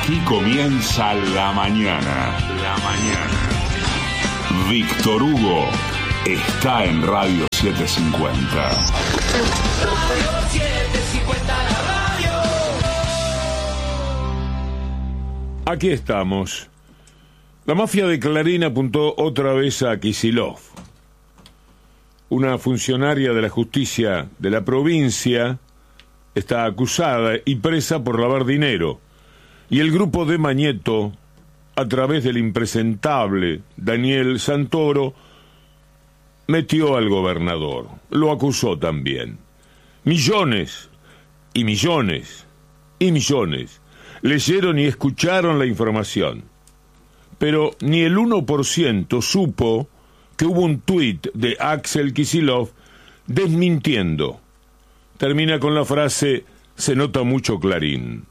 Aquí comienza la mañana. La mañana. Víctor Hugo está en Radio 750. Radio 750, la radio. Aquí estamos. La mafia de Clarín apuntó otra vez a Kicillof. Una funcionaria de la justicia de la provincia está acusada y presa por lavar dinero. Y el grupo de Mañeto, a través del impresentable Daniel Santoro, metió al gobernador. Lo acusó también. Millones y millones y millones leyeron y escucharon la información. Pero ni el 1% supo que hubo un tuit de Axel Kicillof desmintiendo. Termina con la frase: se nota mucho Clarín.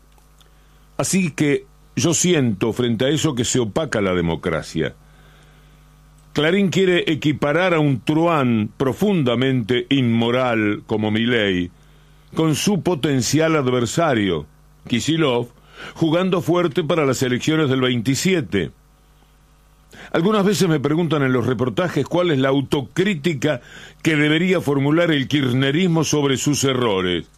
Así que yo siento frente a eso que se opaca la democracia. Clarín quiere equiparar a un truán profundamente inmoral como Milei con su potencial adversario, Kicillof, jugando fuerte para las elecciones del 27. Algunas veces me preguntan en los reportajes cuál es la autocrítica que debería formular el kirchnerismo sobre sus errores.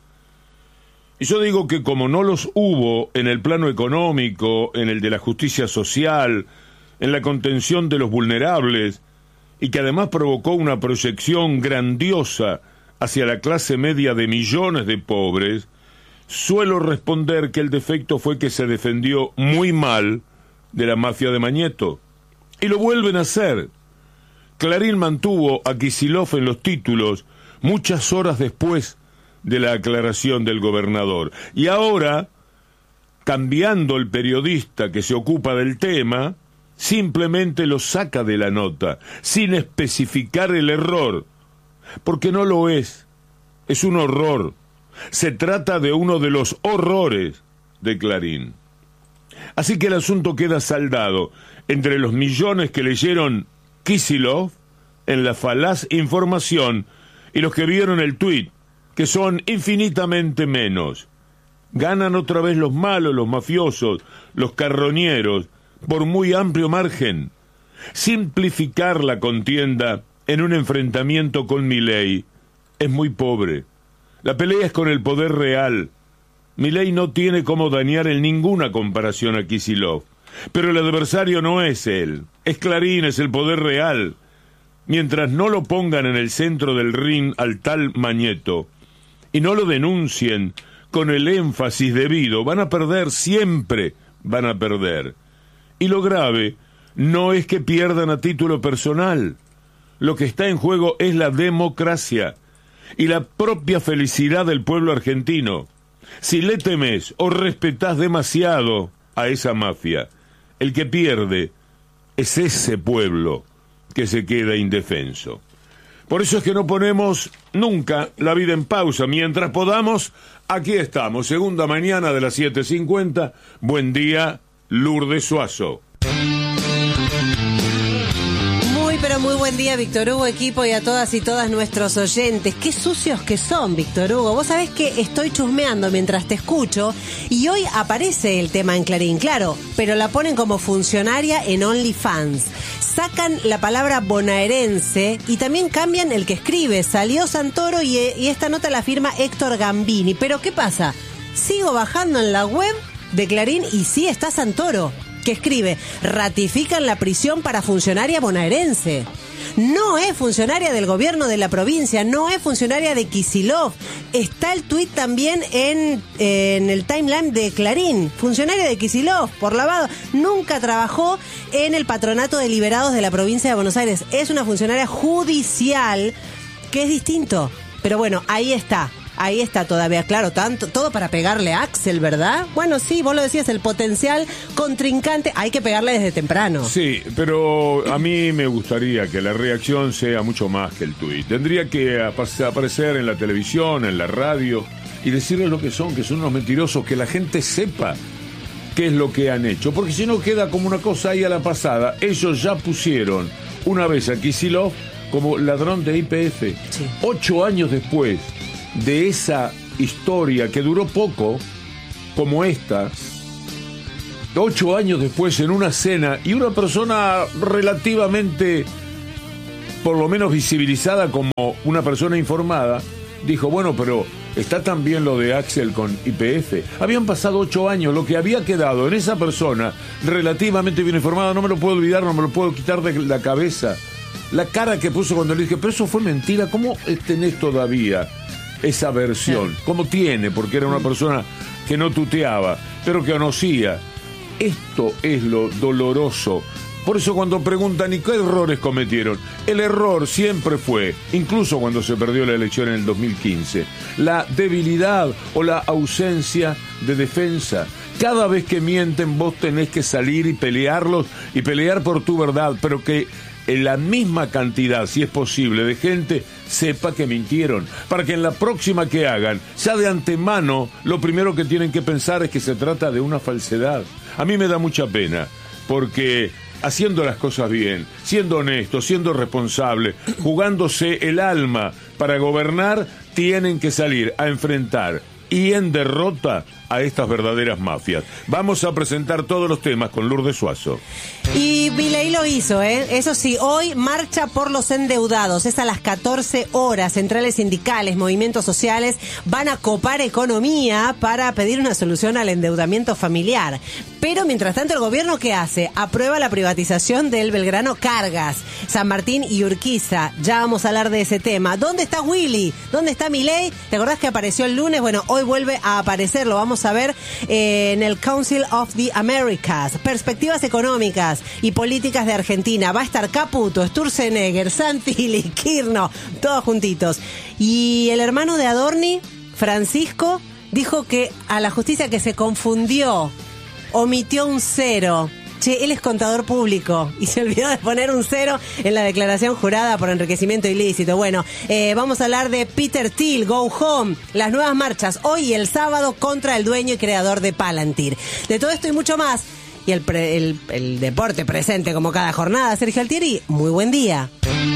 Y yo digo que como no los hubo en el plano económico, en el de la justicia social, en la contención de los vulnerables, y que además provocó una proyección grandiosa hacia la clase media de millones de pobres, suelo responder que el defecto fue que se defendió muy mal de la mafia de Mañeto. Y lo vuelven a hacer. Clarín mantuvo a Kicillof en los títulos muchas horas después de la aclaración del gobernador. Y ahora, cambiando el periodista que se ocupa del tema, simplemente lo saca de la nota, sin especificar el error, porque no lo es un horror. Se trata de uno de los horrores de Clarín. Así que el asunto queda saldado entre los millones que leyeron Kicillof en la falaz información y los que vieron el tuit, que son infinitamente menos. Ganan otra vez los malos, los mafiosos, los carroñeros, por muy amplio margen. Simplificar la contienda en un enfrentamiento con Milei es muy pobre. La pelea es con el poder real. Milei no tiene cómo dañar en ninguna comparación a Kicillof. Pero el adversario no es él, es Clarín, es el poder real. Mientras no lo pongan en el centro del ring al tal Mañeto y no lo denuncien con el énfasis debido, van a perder, siempre van a perder. Y lo grave no es que pierdan a título personal. Lo que está en juego es la democracia y la propia felicidad del pueblo argentino. Si le temes o respetás demasiado a esa mafia, el que pierde es ese pueblo que se queda indefenso. Por eso es que no ponemos nunca la vida en pausa. Mientras podamos, aquí estamos. Segunda mañana de las 7:50. Buen día, Lourdes Suazo. Pero muy buen día, Víctor Hugo, equipo, y a todas y todas nuestros oyentes. Qué sucios que son, Víctor Hugo. Vos sabés que estoy chusmeando mientras te escucho y hoy aparece el tema en Clarín, claro, pero la ponen como funcionaria en OnlyFans. Sacan la palabra bonaerense y también cambian el que escribe. Salió Santoro y esta nota la firma Héctor Gambini. Pero ¿qué pasa? Sigo bajando en la web de Clarín y sí está Santoro, que escribe: ratifican la prisión para funcionaria bonaerense. No es funcionaria del gobierno de la provincia, no es funcionaria de Kicillof. Está el tuit también en el timeline de Clarín. Funcionaria de Kicillof por lavado. Nunca trabajó en el patronato de liberados de la provincia de Buenos Aires. Es una funcionaria judicial, que es distinto. Pero bueno, ahí está. Ahí está todavía, claro, todo para pegarle a Axel, ¿verdad? Bueno, sí, vos lo decías, el potencial contrincante, hay que pegarle desde temprano. Sí, pero a mí me gustaría que la reacción sea mucho más que el tuit. Tendría que aparecer en la televisión, en la radio, y decirles lo que son unos mentirosos, que la gente sepa qué es lo que han hecho. Porque si no queda como una cosa ahí a la pasada. Ellos ya pusieron una vez a Kicillof como ladrón de YPF. Sí. 8 años después de esa historia que duró poco, como esta, 8 años después en una cena y una persona relativamente, por lo menos visibilizada como una persona informada, dijo, bueno, pero está también lo de Axel con YPF. Habían pasado 8 años, lo que había quedado en esa persona relativamente bien informada, no me lo puedo olvidar, no me lo puedo quitar de la cabeza. La cara que puso cuando le dije, pero eso fue mentira, ¿cómo tenés todavía esa versión? ¿Cómo tiene? Porque era una persona que no tuteaba, pero que conocía. Esto es lo doloroso. Por eso cuando preguntan, ¿y qué errores cometieron? El error siempre fue, incluso cuando se perdió la elección en el 2015, la debilidad o la ausencia de defensa. Cada vez que mienten vos tenés que salir y pelearlos y pelear por tu verdad, pero que en la misma cantidad, si es posible, de gente sepa que mintieron, para que en la próxima que hagan, ya de antemano, lo primero que tienen que pensar es que se trata de una falsedad. A mí me da mucha pena, porque haciendo las cosas bien, siendo honesto, siendo responsable, jugándose el alma para gobernar, tienen que salir a enfrentar y en derrota a estas verdaderas mafias. Vamos a presentar todos los temas con Lourdes Suazo. Y Milei lo hizo, eso sí, hoy marcha por los endeudados, es a las 14 horas, centrales sindicales, movimientos sociales van a copar economía para pedir una solución al endeudamiento familiar. Pero mientras tanto el gobierno, ¿qué hace? Aprueba la privatización del Belgrano Cargas, San Martín y Urquiza. Ya vamos a hablar de ese tema. ¿Dónde está Willy? ¿Dónde está Milei? ¿Te acordás que apareció el lunes? Bueno, hoy vuelve a aparecer, lo vamos a ver en el Council of the Americas. Perspectivas económicas y políticas de Argentina. Va a estar Caputo, Sturzenegger, Santilli, Kirchner, todos juntitos. Y el hermano de Adorni, Francisco, dijo que a la justicia que se confundió, omitió un 0. Che, él es contador público y se olvidó de poner un 0 en la declaración jurada por enriquecimiento ilícito. Bueno, vamos a hablar de Peter Thiel, Go Home, las nuevas marchas hoy y el sábado contra el dueño y creador de Palantir. De todo esto y mucho más, y el deporte presente como cada jornada, Sergio Altieri, muy buen día.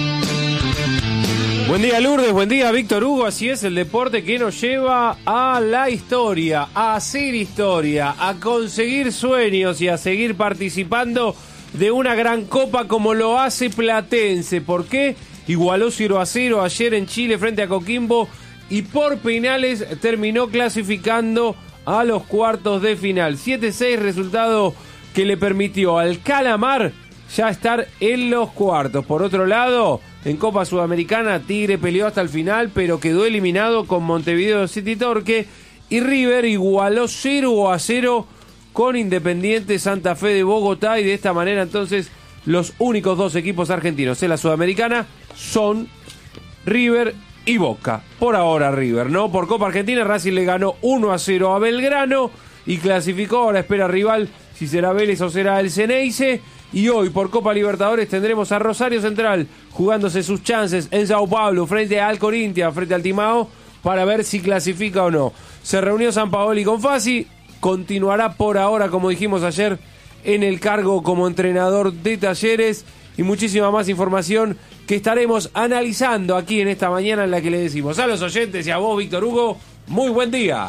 Buen día, Lourdes, buen día, Víctor Hugo. Así es, el deporte que nos lleva a la historia, a hacer historia, a conseguir sueños y a seguir participando de una gran copa como lo hace Platense. ¿Por qué? Igualó 0-0 ayer en Chile frente a Coquimbo y por penales terminó clasificando a los cuartos de final. 7-6, resultado que le permitió al Calamar ya estar en los cuartos. Por otro lado, en Copa Sudamericana, Tigre peleó hasta el final, pero quedó eliminado con Montevideo City Torque. Y River igualó 0-0 con Independiente Santa Fe de Bogotá. Y de esta manera, entonces, los únicos dos equipos argentinos en la Sudamericana son River y Boca. Por ahora River, ¿no? Por Copa Argentina, Racing le ganó 1-0 a Belgrano y clasificó. Ahora espera rival si será Vélez o será el Ceneice. Y hoy por Copa Libertadores tendremos a Rosario Central jugándose sus chances en Sao Paulo frente al Corinthians, frente al Timao, para ver si clasifica o no. Se reunió Sampaoli con Fassi, continuará por ahora, como dijimos ayer, en el cargo como entrenador de Talleres, y muchísima más información que estaremos analizando aquí en esta mañana en la que le decimos a los oyentes y a vos, Víctor Hugo, muy buen día.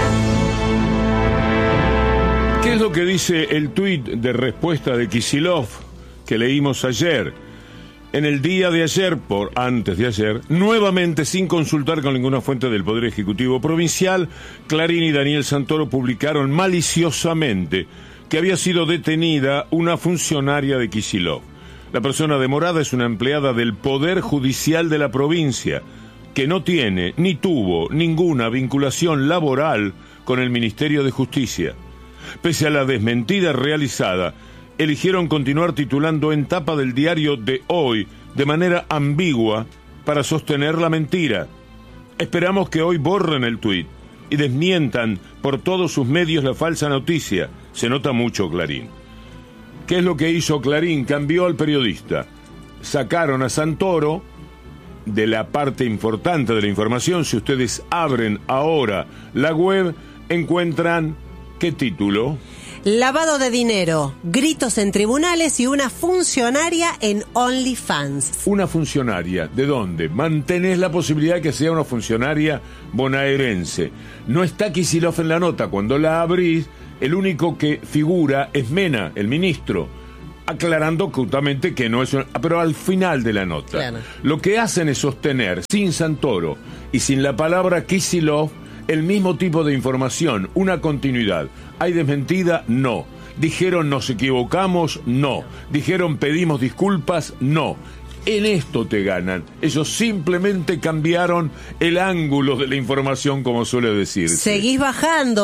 ¿Qué es lo que dice el tuit de respuesta de Kicillof que leímos ayer? En el día de ayer, antes de ayer, nuevamente sin consultar con ninguna fuente del Poder Ejecutivo Provincial, Clarín y Daniel Santoro publicaron maliciosamente que había sido detenida una funcionaria de Kicillof. La persona demorada es una empleada del Poder Judicial de la provincia, que no tiene ni tuvo ninguna vinculación laboral con el Ministerio de Justicia. Pese a la desmentida realizada, eligieron continuar titulando en tapa del diario de hoy de manera ambigua para sostener la mentira. Esperamos que hoy borren el tuit y desmientan por todos sus medios la falsa noticia. Se nota mucho Clarín. ¿Qué es lo que hizo Clarín? Cambió al periodista. Sacaron a Santoro de la parte importante de la información. Si ustedes abren ahora la web, encuentran... ¿Qué título? Lavado de dinero, gritos en tribunales y una funcionaria en OnlyFans. Una funcionaria, ¿de dónde? Mantenés la posibilidad de que sea una funcionaria bonaerense. No está Kicillof en la nota. Cuando la abrís, El único que figura es Mena, el ministro, aclarando justamente que no es pero al final de la nota. Claro. Lo que hacen es sostener, sin Santoro y sin la palabra Kicillof, el mismo tipo de información, una continuidad. ¿Hay desmentida? No. ¿Dijeron nos equivocamos? No. ¿Dijeron pedimos disculpas? No. En esto te ganan. Ellos simplemente cambiaron el ángulo de la información, como suele decirse. Seguís bajando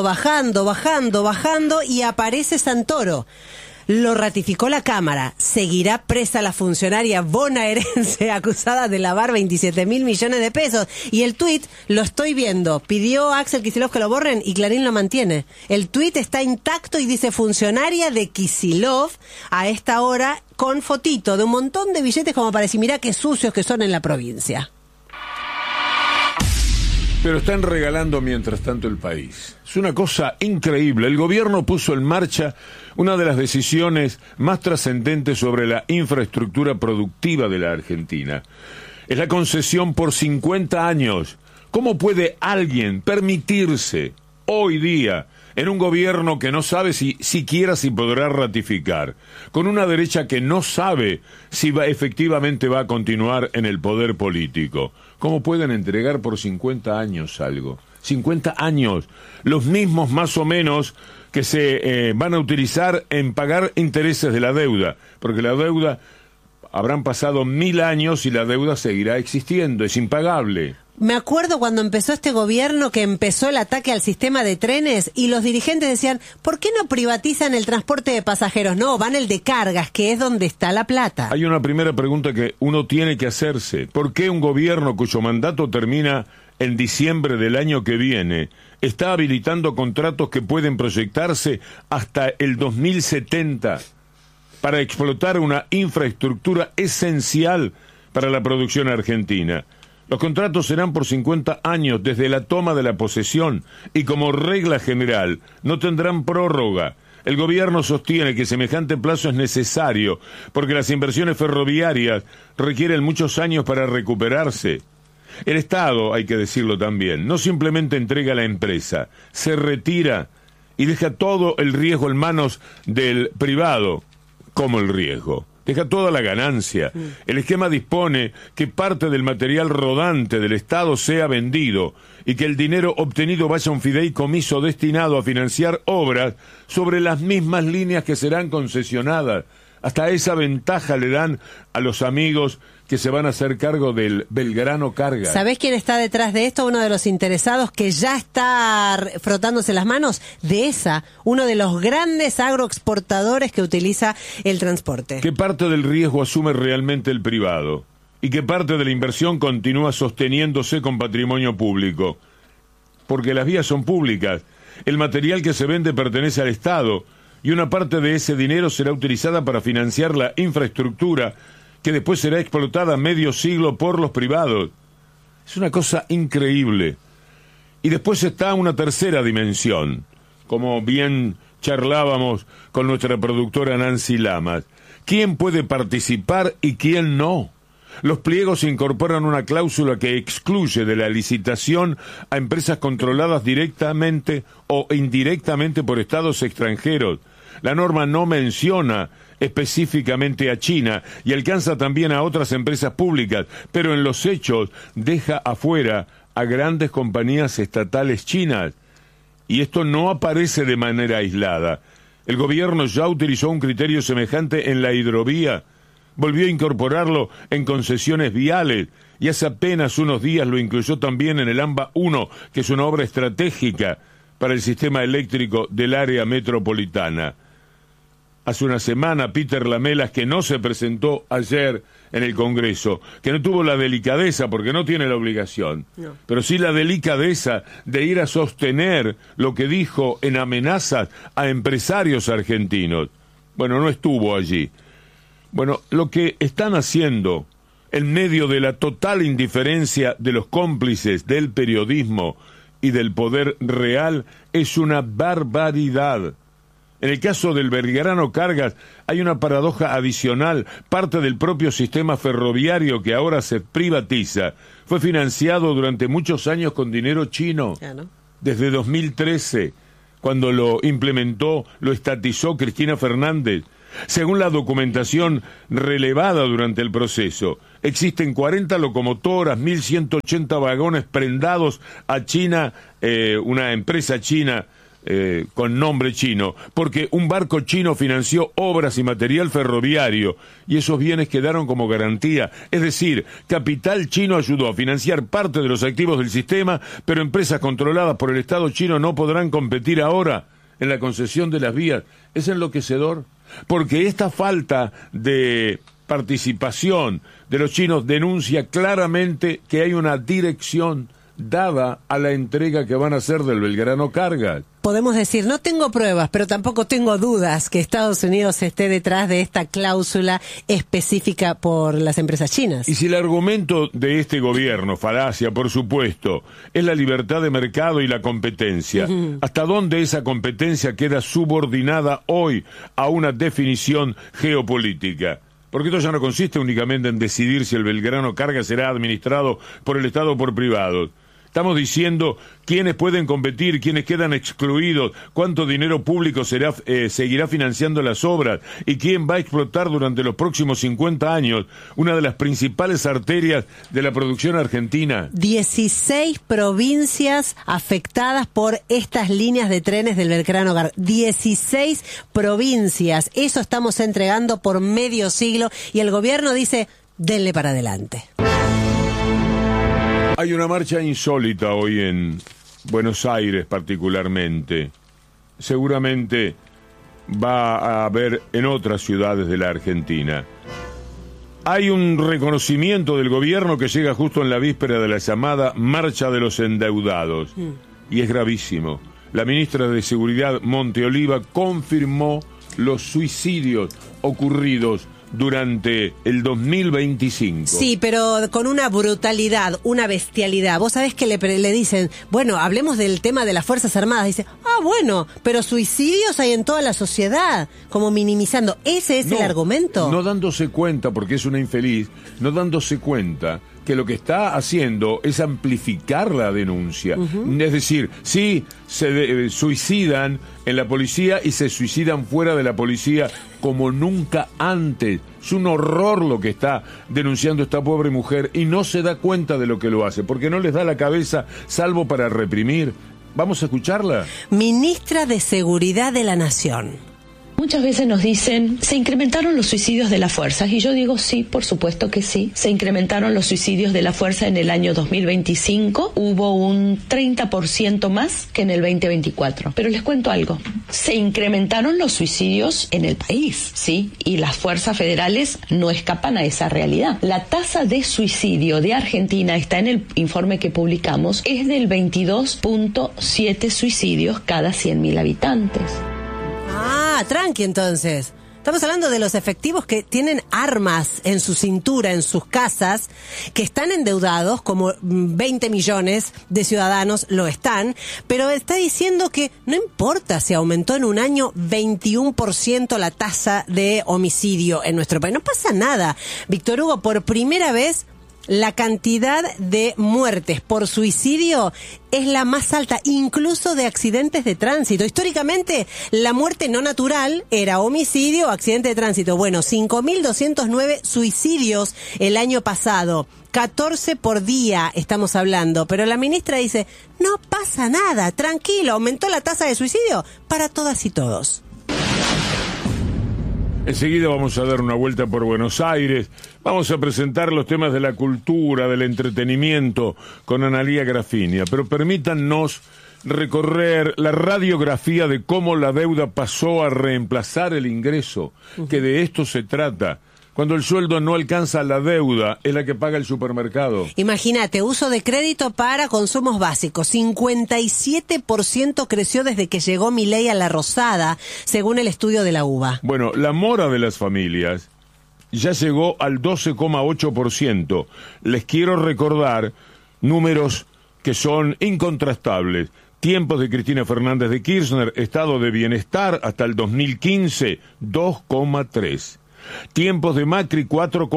y aparece Santoro. Lo ratificó la Cámara. Seguirá presa la funcionaria bonaerense acusada de lavar 27.000 millones de pesos. Y el tuit, lo estoy viendo, pidió a Axel Kicillof que lo borren y Clarín lo mantiene. El tuit está intacto y dice funcionaria de Kicillof a esta hora con fotito de un montón de billetes como para decir, mirá qué sucios que son en la provincia. Pero están regalando mientras tanto el país. Es una cosa increíble. El gobierno puso en marcha una de las decisiones más trascendentes sobre la infraestructura productiva de la Argentina. Es la concesión por 50 años. ¿Cómo puede alguien permitirse hoy día, en un gobierno que no sabe siquiera si podrá ratificar, con una derecha que no sabe si efectivamente va a continuar en el poder político? ¿Cómo pueden entregar por 50 años algo? 50 años, los mismos más o menos que se van a utilizar en pagar intereses de la deuda, porque la deuda, habrán pasado 1000 años y la deuda seguirá existiendo, es impagable. Me acuerdo cuando empezó este gobierno que empezó el ataque al sistema de trenes y los dirigentes decían, ¿por qué no privatizan el transporte de pasajeros? No, van el de cargas, que es donde está la plata. Hay una primera pregunta que uno tiene que hacerse. ¿Por qué un gobierno cuyo mandato termina en diciembre del año que viene está habilitando contratos que pueden proyectarse hasta el 2070 para explotar una infraestructura esencial para la producción argentina? Los contratos serán por 50 años desde la toma de la posesión y como regla general no tendrán prórroga. El gobierno sostiene que semejante plazo es necesario porque las inversiones ferroviarias requieren muchos años para recuperarse. El Estado, hay que decirlo también, no simplemente entrega a la empresa, se retira y deja todo el riesgo en manos del privado, como el riesgo. Deja toda la ganancia. El esquema dispone que parte del material rodante del Estado sea vendido y que el dinero obtenido vaya a un fideicomiso destinado a financiar obras sobre las mismas líneas que serán concesionadas. Hasta esa ventaja le dan a los amigos que se van a hacer cargo del Belgrano Cargas. ¿Sabés quién está detrás de esto? Uno de los interesados que ya está frotándose las manos, Dehesa, uno de los grandes agroexportadores que utiliza el transporte. ¿Qué parte del riesgo asume realmente el privado? ¿Y qué parte de la inversión continúa sosteniéndose con patrimonio público? Porque las vías son públicas, el material que se vende pertenece al Estado, y una parte de ese dinero será utilizada para financiar la infraestructura que después será explotada medio siglo por los privados. Es una cosa increíble. Y después está una tercera dimensión, como bien charlábamos con nuestra productora Nancy Lamas. ¿Quién puede participar y quién no? Los pliegos incorporan una cláusula que excluye de la licitación a empresas controladas directamente o indirectamente por estados extranjeros. La norma no menciona específicamente a China y alcanza también a otras empresas públicas, pero en los hechos deja afuera a grandes compañías estatales chinas. Y esto no aparece de manera aislada. El gobierno ya utilizó un criterio semejante en la hidrovía, volvió a incorporarlo en concesiones viales y hace apenas unos días lo incluyó también en el AMBA 1, que es una obra estratégica para el sistema eléctrico del área metropolitana. Hace una semana, Peter Lamelas, que no se presentó ayer en el Congreso, que no tuvo la delicadeza, porque no tiene la obligación, pero sí la delicadeza de ir a sostener lo que dijo en amenazas a empresarios argentinos. Bueno, no estuvo allí. Bueno, lo que están haciendo en medio de la total indiferencia de los cómplices del periodismo y del poder real es una barbaridad. En el caso del Belgrano Cargas hay una paradoja adicional. Parte del propio sistema ferroviario que ahora se privatiza fue financiado durante muchos años con dinero chino. Desde 2013. cuando lo implementó, lo estatizó Cristina Fernández. Según la documentación relevada durante el proceso, existen 40 locomotoras, 1.180 vagones prendados a China, una empresa china con nombre chino, porque un barco chino financió obras y material ferroviario, y esos bienes quedaron como garantía. Es decir, capital chino ayudó a financiar parte de los activos del sistema, pero empresas controladas por el Estado chino no podrán competir ahora en la concesión de las vías. Es enloquecedor, porque esta falta de participación de los chinos denuncia claramente que hay una dirección dada a la entrega que van a hacer del Belgrano Cargas. Podemos decir, no tengo pruebas, pero tampoco tengo dudas que Estados Unidos esté detrás de esta cláusula específica por las empresas chinas. Y si el argumento de este gobierno, falacia por supuesto, es la libertad de mercado y la competencia, ¿hasta dónde esa competencia queda subordinada hoy a una definición geopolítica? Porque esto ya no consiste únicamente en decidir si el Belgrano Cargas será administrado por el Estado o por privados. Estamos diciendo quiénes pueden competir, quiénes quedan excluidos, cuánto dinero público seguirá financiando las obras y quién va a explotar durante los próximos 50 años una de las principales arterias de la producción argentina. 16 provincias afectadas por estas líneas de trenes del Belgrano Cargas. 16 provincias. Eso estamos entregando por medio siglo y el gobierno dice, denle para adelante. Hay una marcha insólita hoy en Buenos Aires particularmente. Seguramente va a haber en otras ciudades de la Argentina. Hay un reconocimiento del gobierno que llega justo en la víspera de la llamada Marcha de los Endeudados. Y es gravísimo. La ministra de Seguridad, Monte Oliva, confirmó los suicidios ocurridos durante el 2025. Sí, pero con una brutalidad, una bestialidad. Vos sabés que le dicen, bueno, hablemos del tema de las Fuerzas Armadas. Dice, bueno, pero suicidios hay en toda la sociedad, como minimizando. ¿Ese es el argumento? No dándose cuenta, porque es una infeliz, no dándose cuenta que lo que está haciendo es amplificar la denuncia. Es decir, sí, se suicidan en la policía y se suicidan fuera de la policía como nunca antes. Es un horror lo que está denunciando esta pobre mujer y no se da cuenta de lo que lo hace, porque no les da la cabeza salvo para reprimir. Vamos a escucharla. Ministra de Seguridad de la Nación. Muchas veces nos dicen, ¿se incrementaron los suicidios de las fuerzas? Y yo digo, sí, por supuesto que sí. Se incrementaron los suicidios de la fuerza en el año 2025. Hubo un 30% más que en el 2024. Pero les cuento algo. Se incrementaron los suicidios en el país, ¿sí? Y las fuerzas federales no escapan a esa realidad. La tasa de suicidio de Argentina, está en el informe que publicamos, es del 22.7 suicidios cada 100.000 habitantes. Tranqui entonces. Estamos hablando de los efectivos que tienen armas en su cintura, en sus casas, que están endeudados, como 20 millones de ciudadanos lo están, pero está diciendo que no importa si aumentó en un año 21% la tasa de homicidio en nuestro país. No pasa nada. Víctor Hugo, por primera vez, la cantidad de muertes por suicidio es la más alta, incluso de accidentes de tránsito. Históricamente, la muerte no natural era homicidio o accidente de tránsito. Bueno, 5.209 suicidios el año pasado. 14 por día estamos hablando. Pero la ministra dice, no pasa nada, tranquilo, aumentó la tasa de suicidio para todas y todos. Enseguida vamos a dar una vuelta por Buenos Aires, vamos a presentar los temas de la cultura, del entretenimiento con Analía Grafinia, pero permítannos recorrer la radiografía de cómo la deuda pasó a reemplazar el ingreso, que de esto se trata. Cuando el sueldo no alcanza, la deuda es la que paga el supermercado. Imagínate, uso de crédito para consumos básicos. 57% creció desde que llegó Milei a la Rosada, según el estudio de la UBA. Bueno, la mora de las familias ya llegó al 12,8%. Les quiero recordar números que son incontrastables. Tiempos de Cristina Fernández de Kirchner, estado de bienestar hasta el 2015, 2,3%. Tiempos de Macri,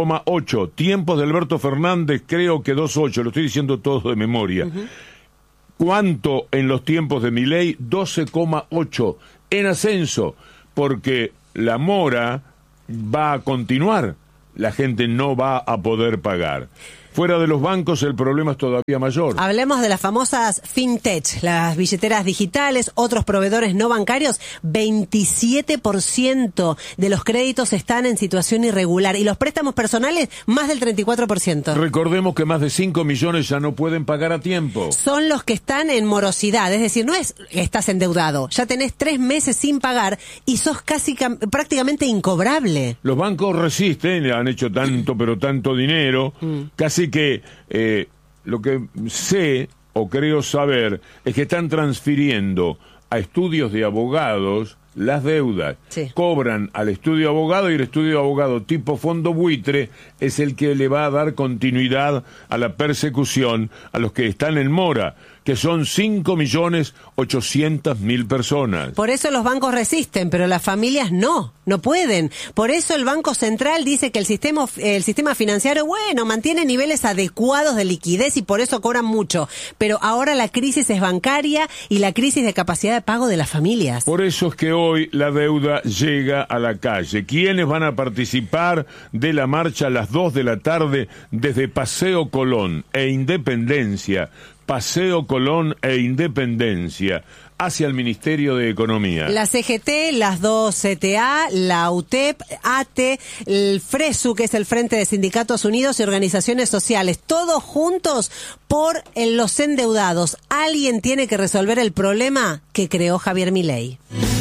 4,8. Tiempos de Alberto Fernández, creo que 2,8. Lo estoy diciendo todo de memoria. ¿Cuánto en los tiempos de Milei? 12,8 en ascenso, porque la mora va a continuar, la gente no va a poder pagar. Fuera de los bancos el problema es todavía mayor. Hablemos de las famosas fintech, las billeteras digitales, otros proveedores no bancarios. 27% de los créditos están en situación irregular y los préstamos personales más del 34%. Recordemos que más de 5 millones ya no pueden pagar a tiempo. Son los que están en morosidad, es decir, no es que estás endeudado, ya tenés 3 meses sin pagar y sos prácticamente incobrable. Los bancos resisten, han hecho tanto pero tanto dinero, casi que lo que sé o creo saber es que están transfiriendo a estudios de abogados las deudas. Sí. Cobran al estudio de abogado y el estudio de abogado tipo fondo buitre es el que le va a dar continuidad a la persecución a los que están en mora, que son 5.800.000 personas. Por eso los bancos resisten, pero las familias no pueden. Por eso el Banco Central dice que el sistema financiero, mantiene niveles adecuados de liquidez y por eso cobran mucho. Pero ahora la crisis es bancaria y la crisis de capacidad de pago de las familias. Por eso es que hoy la deuda llega a la calle. ¿Quiénes van a participar de la marcha a las 2 de la tarde desde Paseo Colón e Independencia? Paseo Colón e Independencia, hacia el Ministerio de Economía. La CGT, las dos CTA, la UTEP, ATE, el FRESU, que es el Frente de Sindicatos Unidos y Organizaciones Sociales, todos juntos por los endeudados. Alguien tiene que resolver el problema que creó Javier Milei.